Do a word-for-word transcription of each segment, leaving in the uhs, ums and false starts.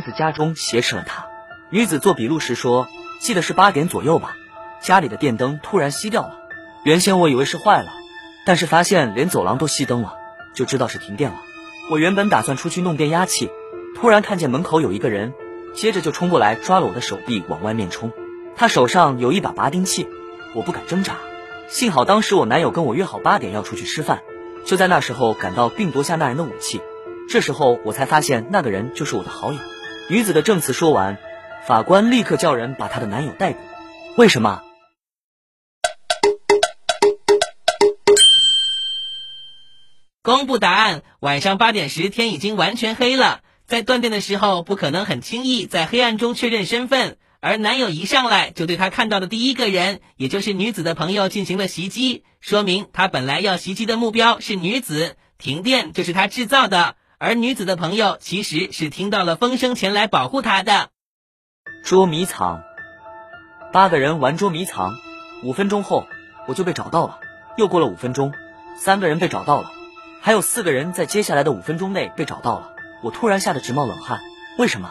子家中挟持了她。女子做笔录时说，记得是八点左右吧，家里的电灯突然熄掉了。原先我以为是坏了，但是发现连走廊都熄灯了，就知道是停电了。我原本打算出去弄变压器，突然看见门口有一个人，接着就冲过来抓了我的手臂往外面冲。他手上有一把拔钉器，我不敢挣扎。幸好当时我男友跟我约好八点要出去吃饭，就在那时候赶到并夺下那人的武器。这时候我才发现那个人就是我的好友。女子的证词说完，法官立刻叫人把她的男友逮捕。为什么？ 公布答案。晚上八点时天已经完全黑了，在断电的时候不可能很轻易在黑暗中确认身份，而男友一上来就对他看到的第一个人，也就是女子的朋友进行了袭击，说明他本来要袭击的目标是女子，停电就是他制造的，而女子的朋友其实是听到了风声前来保护他的。 捉迷藏。八个人玩捉迷藏，五分钟后我就被找到了。又过了五分钟，三个人被找到了，还有四个人在接下来的五分钟内被找到了。我突然吓得直冒冷汗，为什么？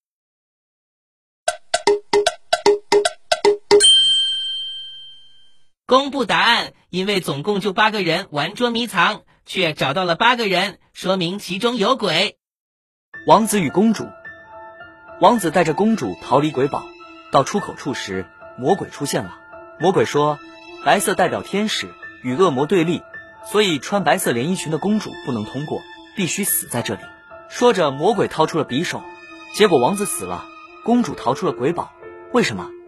公布答案。因为总共就八个人玩捉迷藏，却找到了八个人，说明其中有鬼。 王子与公主。王子带着公主逃离鬼堡，到出口处时，魔鬼出现了。魔鬼说，白色代表天使，与恶魔对立，所以穿白色连衣裙的公主不能通过，必须死在这里。说着，魔鬼掏出了匕首，结果王子死了，公主逃出了鬼堡。为什么？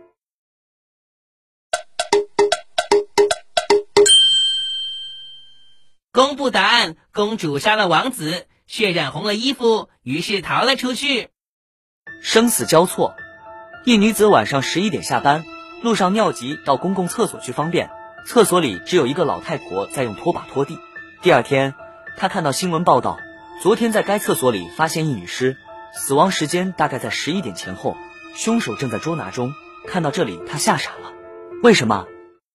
公布答案。公主杀了王子，血染红了衣服，于是逃了出去。 生死交错。一女子晚上十一点下班，路上尿急到公共厕所去方便，厕所里只有一个老太婆在用拖把拖地。第二天，她看到新闻报道，昨天在该厕所里发现一女尸，死亡时间大概在十一点前后，凶手正在捉拿中。看到这里，她吓傻了。为什么？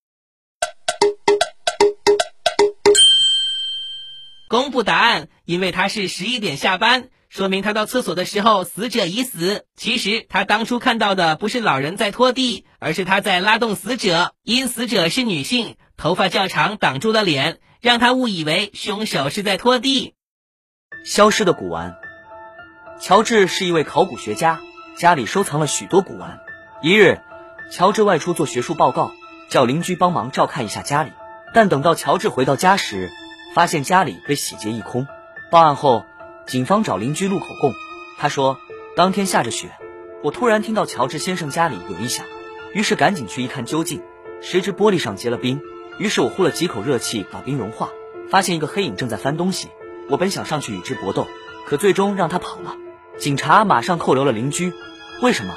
公布答案。因为他是十一点下班，说明他到厕所的时候死者已死。其实他当初看到的不是老人在拖地，而是他在拉动死者。因死者是女性，头发较长挡住了脸，让他误以为凶手是在拖地。 消失的古玩。乔治是一位考古学家，家里收藏了许多古玩。一日，乔治外出做学术报告，叫邻居帮忙照看一下家里。但等到乔治回到家时，发现家里被洗劫一空。报案后，警方找邻居录口供。他说，当天下着雪，我突然听到乔治先生家里有异响，于是赶紧去一看究竟，谁知玻璃上结了冰。于是我呼了几口热气把冰融化，发现一个黑影正在翻东西。我本想上去与之搏斗，可最终让他跑了。警察马上扣留了邻居。为什么？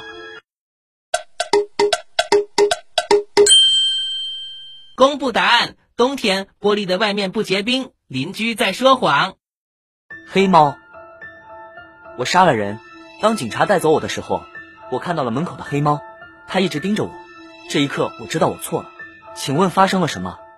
公布答案。冬天玻璃的外面不结冰，邻居在说谎。 黑猫。我杀了人，当警察带走我的时候，我看到了门口的黑猫，它一直盯着我。这一刻我知道我错了。请问发生了什么？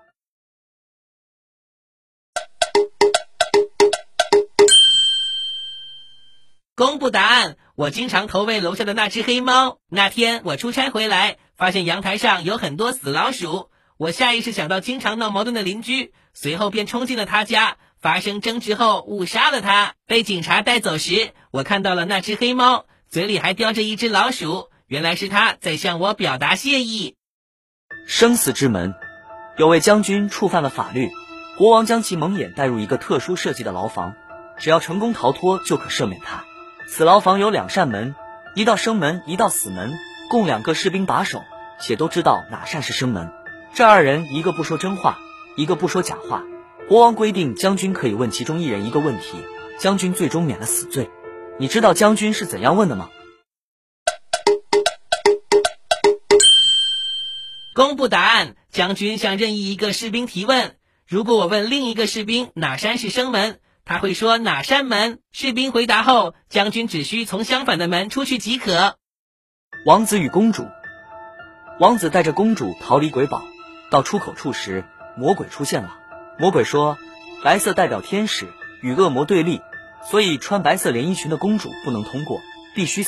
公布答案。我经常投喂楼下的那只黑猫，那天我出差回来，发现阳台上有很多死老鼠，我下意识想到经常闹矛盾的邻居，随后便冲进了他家，发生争执后误杀了他。被警察带走时，我看到了那只黑猫，嘴里还叼着一只老鼠，原来是他在向我表达谢意。 生死之门。有位将军触犯了法律，国王将其蒙眼带入一个特殊设计的牢房，只要成功逃脱就可赦免他。此牢房有两扇门，一道生门，一道死门，共两个士兵把守，且都知道哪扇是生门。这二人一个不说真话，一个不说假话。国王规定将军可以问其中一人一个问题，将军最终免了死罪。你知道将军是怎样问的吗？ 公布答案。将军向任意一个士兵提问，如果我问另一个士兵哪扇是生门，他会说哪扇门，士兵回答后，将军只需从相反的门出去即可。 王子与公主。王子带着公主逃离鬼堡，到出口处时，魔鬼出现了。魔鬼说，白色代表天使，与恶魔对立，所以穿白色连衣裙的公主不能通过，必须